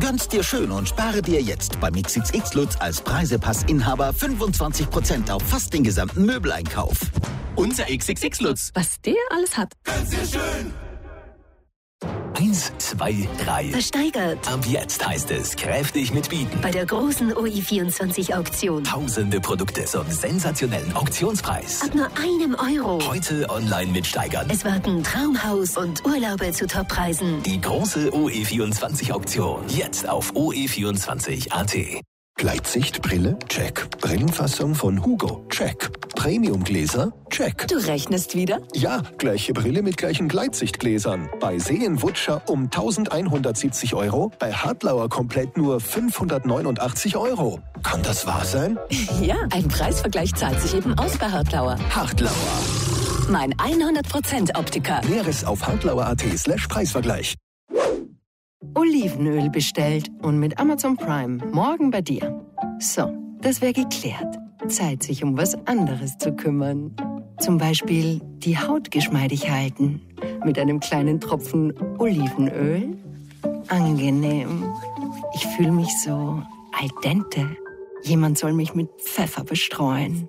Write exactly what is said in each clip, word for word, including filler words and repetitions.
Plan's dir schön und spare dir jetzt beim X X X Lutz als Preisepassinhaber fünfundzwanzig Prozent auf fast den gesamten Möbeleinkauf. Unser X X X Lutz. Was der alles hat. Plan's dir schön. Eins, zwei, drei. Versteigert. Ab jetzt heißt es kräftig mitbieten. Bei der großen O I vierundzwanzig Auktion. Tausende Produkte zum sensationellen Auktionspreis. Ab nur einem Euro. Heute online mitsteigern. Es warten Traumhaus und Urlaube zu Toppreisen. Die große O E vierundzwanzig Auktion. Jetzt auf O E vierundzwanzig Punkt A T. Gleitsichtbrille? Check. Brillenfassung von Hugo? Check. Premiumgläser? Check. Du rechnest wieder? Ja, gleiche Brille mit gleichen Gleitsichtgläsern. Bei Seen-Wutscher um eintausendeinhundertsiebzig Euro, bei Hartlauer komplett nur fünfhundertneunundachtzig Euro. Kann das wahr sein? Ja, ein Preisvergleich zahlt sich eben aus bei Hartlauer. Hartlauer. Mein hundert Prozent Optiker. Näheres auf hartlauer.at slash Preisvergleich. Olivenöl bestellt und mit Amazon Prime morgen bei dir. So, das wäre geklärt. Zeit, sich um was anderes zu kümmern. Zum Beispiel die Haut geschmeidig halten. Mit einem kleinen Tropfen Olivenöl. Angenehm. Ich fühle mich so al dente. Jemand soll mich mit Pfeffer bestreuen.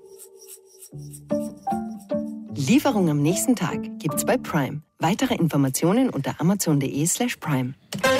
Lieferung am nächsten Tag gibt's bei Prime. Weitere Informationen unter amazon.de slash prime.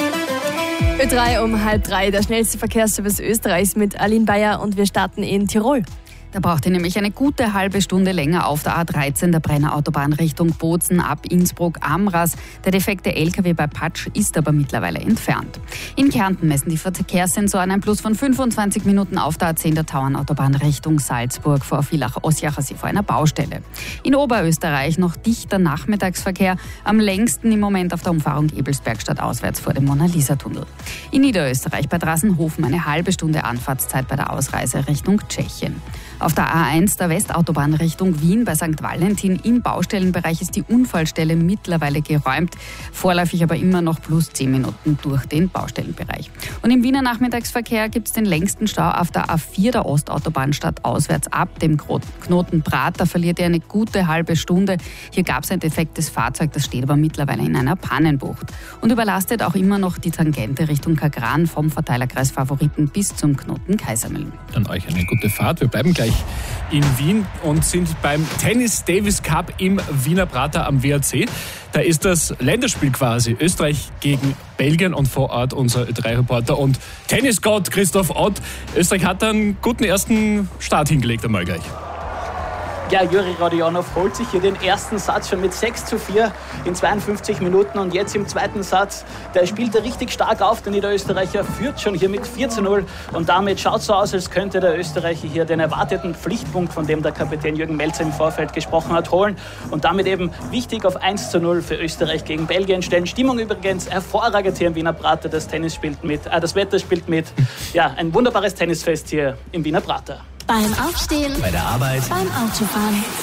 Ö drei um halb drei, der schnellste Verkehrsservice Österreichs mit Aline Bayer und wir starten in Tirol. Da braucht ihr nämlich eine gute halbe Stunde länger auf der A dreizehn, der Brenner Autobahn Richtung Bozen ab Innsbruck-Amras. Der defekte L K W bei Patsch ist aber mittlerweile entfernt. In Kärnten messen die Verkehrssensoren ein Plus von fünfundzwanzig Minuten auf der A zehn der Tauernautobahn Richtung Salzburg vor Villach-Ossiacher See vor einer Baustelle. In Oberösterreich noch dichter Nachmittagsverkehr, am längsten im Moment auf der Umfahrung Ebelsbergstadt auswärts vor dem Mona-Lisa-Tunnel. In Niederösterreich bei Drassenhofen eine halbe Stunde Anfahrtszeit bei der Ausreise Richtung Tschechien. Auf der A eins der Westautobahn Richtung Wien bei Sankt Valentin im Baustellenbereich ist die Unfallstelle mittlerweile geräumt, vorläufig aber immer noch plus zehn Minuten durch den Baustellenbereich. Und im Wiener Nachmittagsverkehr gibt es den längsten Stau auf der A vier der Ostautobahn stadtauswärts ab dem Knoten Prat. Da verliert ihr eine gute halbe Stunde. Hier gab es ein defektes Fahrzeug, das steht aber mittlerweile in einer Pannenbucht. Und überlastet auch immer noch die Tangente Richtung Kagran vom Verteilerkreis Favoriten bis zum Knoten Kaisermühlen. An euch eine gute Fahrt. Wir bleiben gleich in Wien und sind beim Tennis Davis Cup im Wiener Prater am W A C. Da ist das Länderspiel quasi, Österreich gegen Belgien und vor Ort unser Ö drei Reporter und Tennisgott Christoph Ott. Österreich hat einen guten ersten Start hingelegt einmal gleich. Ja, Juri Rodionov holt sich hier den ersten Satz schon mit sechs zu vier in zweiundfünfzig Minuten und jetzt im zweiten Satz, der spielt er richtig stark auf, der Niederösterreicher führt schon hier mit vier zu null und damit schaut es so aus, als könnte der Österreicher hier den erwarteten Pflichtpunkt, von dem der Kapitän Jürgen Melzer im Vorfeld gesprochen hat, holen und damit eben wichtig auf eins zu null für Österreich gegen Belgien stellen. Stimmung übrigens hervorragend hier im Wiener Prater, das Tennis spielt mit, äh, das Wetter spielt mit. Ja, ein wunderbares Tennisfest hier im Wiener Prater. Beim Aufstehen, bei der Arbeit, beim Autofahren.